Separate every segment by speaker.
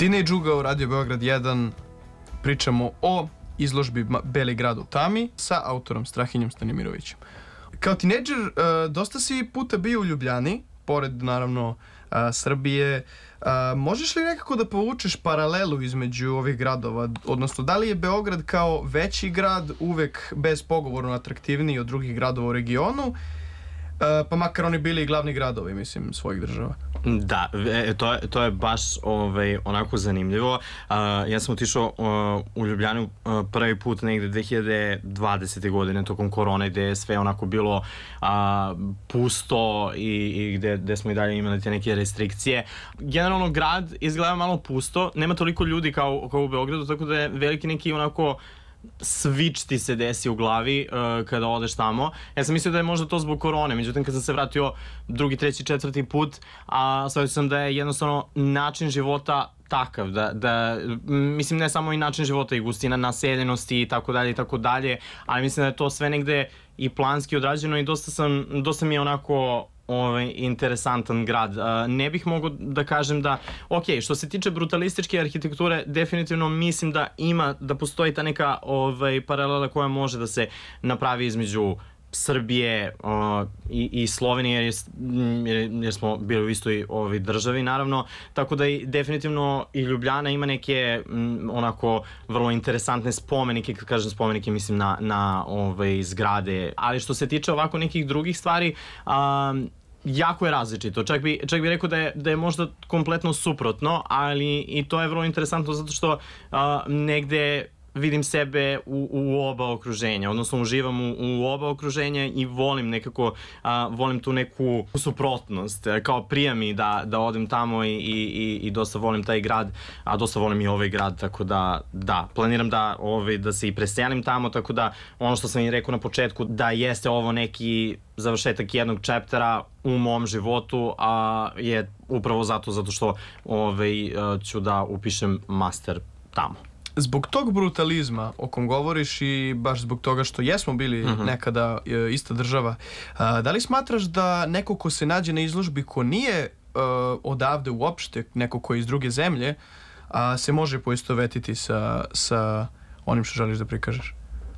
Speaker 1: Teenage Ugao, Radio Beograd 1, pričamo o izložbi Beli grad u tami sa autorom Strahinjom Stanimirovićem. Kao tinejdžer dosta si puta bio u Ljubljani, pored naravno Srbije. Možeš li nekako da povučeš paralelu između ovih gradova? Odnosno, da li je Beograd kao veći grad uvek bezpogovorno atraktivniji od drugih gradova u regionu? Pa makar oni bili i glavni gradovi, mislim, svojih država.
Speaker 2: Da, to je baš onako zanimljivo. Ja sam otišao u Ljubljanu prvi put negde 2020. godine tokom korone, gde je sve onako bilo pusto i gde smo i dalje imali te neke restrikcije. Generalno grad izgleda malo pusto, nema toliko ljudi kao u Beogradu, tako da je veliki neki onako switch ti se desi u glavi kada odeš tamo. Ja sam mislio da je možda to zbog korone, međutim kad sam se vratio drugi, treći, četvrti put, shvatio sam da je jednostavno način života takav, mislim ne samo i način života, i gustina naseljenosti i tako dalje, ali mislim da je to sve negde i planski odrađeno i dosta mi je onako interesantan grad. Ne bih mogao da kažem da, što se tiče brutalističke arhitekture, definitivno mislim da postoji ta neka paralela koja može da se napravi između Srbije i Slovenije, jer smo bili u istoj državi, naravno, tako da definitivno i Ljubljana ima neke onako vrlo interesantne spomenike, kad kažem spomenike mislim na zgrade, ali što se tiče ovako nekih drugih stvari, jako je različito, čak bi rekao da je možda kompletno suprotno, ali i to je vrlo interesantno zato što negde vidim sebe u oba okruženja, odnosno uživam u oba okruženja i volim tu neku suprotnost, kao prija mi da odem tamo i dosta volim taj grad, a dosta volim i ovaj grad, tako da planiram da se i preselim tamo, tako da ono što sam i rekao na početku, da jeste ovo neki završetak jednog chaptera u mom životu, a je upravo zato što ću da upišem master tamo.
Speaker 1: Zbog tog brutalizma o kom govoriš i baš zbog toga što jesmo bili nekada ista država, da li smatraš da neko ko se nađe na izložbi ko nije odavde uopšte, neko ko je iz druge zemlje, se može poistovetiti sa onim što želiš da prikažeš?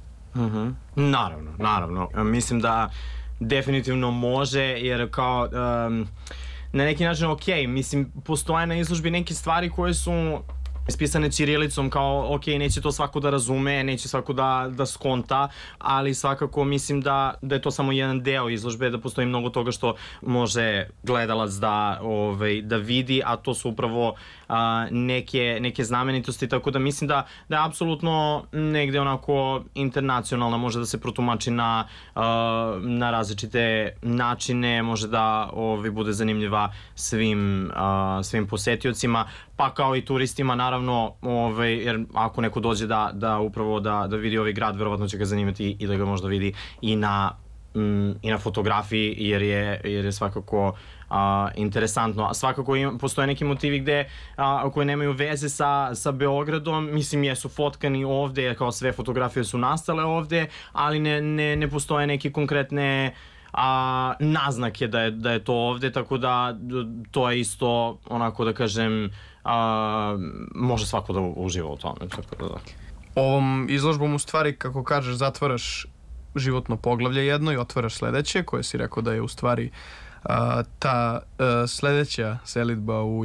Speaker 2: Naravno. Mislim da definitivno može, jer kao na neki način mislim, postoje na izložbi neke stvari koje su ispisane ćirilicom, kao neće to svako da razume, neće svako da skonta, ali svakako mislim da je to samo jedan deo izložbe, da postoji mnogo toga što može gledalac da vidi, a to su upravo neke znamenitosti, tako da mislim da je apsolutno negde onako internacionalna, može da se protumači na različite načine, može da bude zanimljiva svim posetiocima, pa kao i turistima, naravno, jer ako neko dođe da upravo da vidi ovaj grad, verovatno će ga zanimati i da ga možda vidi i na fotografiji, jer je svakako interesantno. A svakako postoje neki motivi koji nemaju veze sa Beogradom, mislim jesu fotkani ovde, kao sve fotografije su nastale ovde, ali ne postoje neke konkretne naznake da je to ovde, tako da to je isto, onako da kažem, može svako da uživa u tome.
Speaker 1: Ovom izložbom u stvari, kako kažeš, zatvaraš životno poglavlje jedno i otvaraš sledeće, koje si rekao da je u stvari ta sledeća selidba u